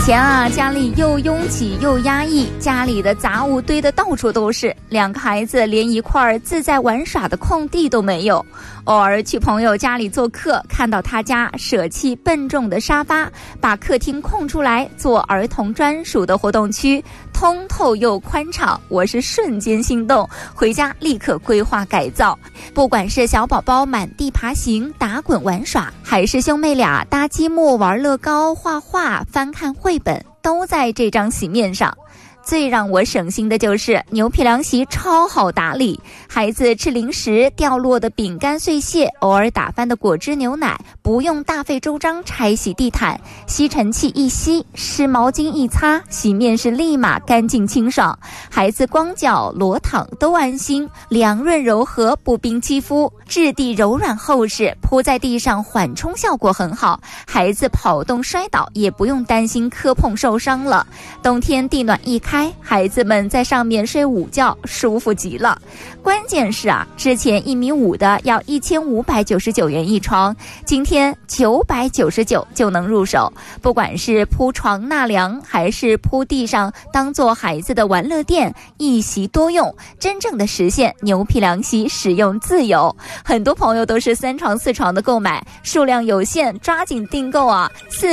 前啊，家里又拥挤又压抑，家里的杂物堆得到处都是，两个孩子连一块自在玩耍的空地都没有。偶尔去朋友家里做客，看到他家舍弃笨重的沙发，把客厅空出来做儿童专属的活动区，通透又宽敞，我是瞬间心动，回家立刻规划改造。不管是小宝宝满地爬行打滚玩耍，还是兄妹俩搭积木玩乐高画画翻看绘本，都在这张洗面上。最让我省心的就是牛皮凉席超好打理，孩子吃零食掉落的饼干碎屑，偶尔打翻的果汁牛奶，不用大费周章拆洗地毯，吸尘器一吸，湿毛巾一擦，洗面是立马干净清爽，孩子光脚裸躺都安心，凉润柔和不冰肌肤，质地柔软厚实，铺在地上缓冲效果很好，孩子跑动摔倒也不用担心磕碰受伤了。冬天地暖一开，孩子们在上面睡午觉舒服极了。关键是啊，之前1.5米的要1599元一床，今天999就能入手。不管是铺床纳凉，还是铺地上当做孩子的玩乐垫，一席多用，真正的实现牛皮凉席使用自由。很多朋友都是3床4床的购买，数量有限，抓紧订购啊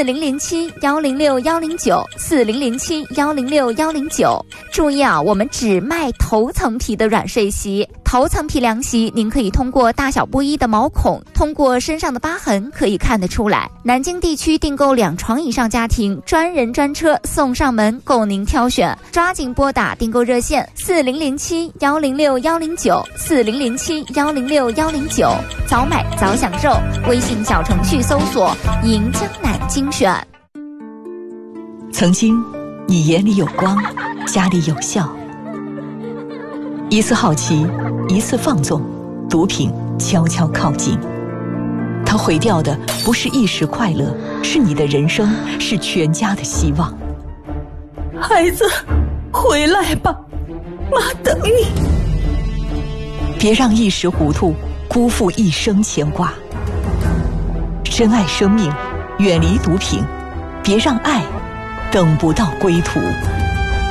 ！4007-106-109 注意啊，我们只卖头层皮的软睡席，头层皮凉席您可以通过大小不一的毛孔，通过身上的疤痕可以看得出来。南京地区订购2床以上家庭，专人专车送上门，供您挑选。抓紧拨打订购热线4007-106-109 4007-106-109，早买早享受。微信小程序搜索银江南精选。 曾经你眼里有光，家里有笑，一次好奇，一次放纵，毒品悄悄靠近。它毁掉的不是一时快乐，是你的人生，是全家的希望。 孩子，回来吧，妈等你。 别让一时糊涂辜负一生牵挂。珍爱生命，远离毒品，别让爱等不到归途。